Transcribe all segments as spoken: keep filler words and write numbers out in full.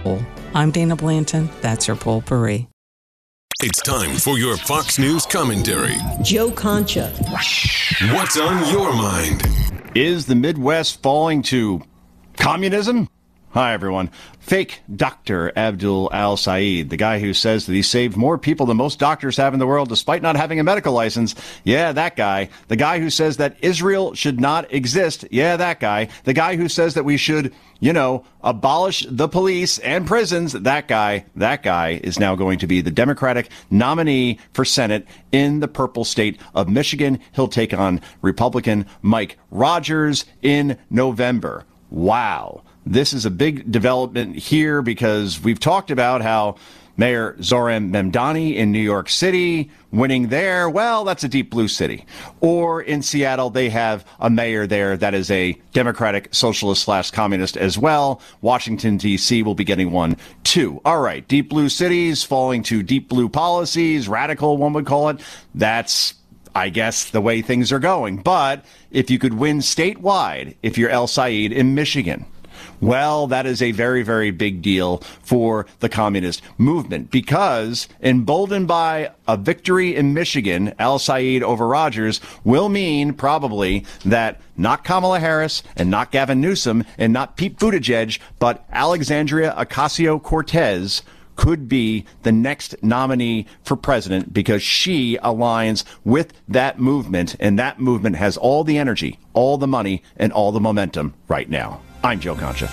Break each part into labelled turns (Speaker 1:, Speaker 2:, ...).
Speaker 1: I'm Dana Blanton. That's your Potpourri.
Speaker 2: It's time for your Fox News commentary.
Speaker 3: Joe Concha.
Speaker 2: What's on your mind?
Speaker 4: Is the Midwest falling to communism? Hi, everyone. Fake Doctor Abdul Al-Sayed, the guy who says that he saved more people than most doctors have in the world despite not having a medical license. Yeah, that guy. The guy who says that Israel should not exist. Yeah, that guy. The guy who says that we should, you know, abolish the police and prisons. That guy. That guy is now going to be the Democratic nominee for Senate in the purple state of Michigan. He'll take on Republican Mike Rogers in November. Wow. This is a big development here because we've talked about how Mayor Zohran Mamdani in New York City, winning there, well, that's a deep blue city. Or in Seattle, they have a mayor there that is a Democratic socialist slash communist as well. Washington, D C will be getting one too. All right, deep blue cities falling to deep blue policies, radical, one would call it. That's, I guess, the way things are going. But if you could win statewide, if you're El-Sayed in Michigan, well, that is a very, very big deal for the communist movement because emboldened by a victory in Michigan, Al-Sayed over Rogers will mean probably that not Kamala Harris and not Gavin Newsom and not Pete Buttigieg, but Alexandria Ocasio-Cortez could be the next nominee for president because she aligns with that movement, and that movement has all the energy, all the money, and all the momentum right now. I'm Joe Concha.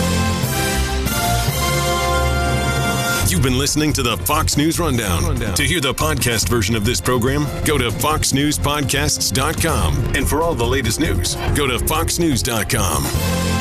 Speaker 2: You've been listening to the Fox News Rundown. Rundown. To hear the podcast version of this program, go to fox news podcasts dot com. And for all the latest news, go to fox news dot com.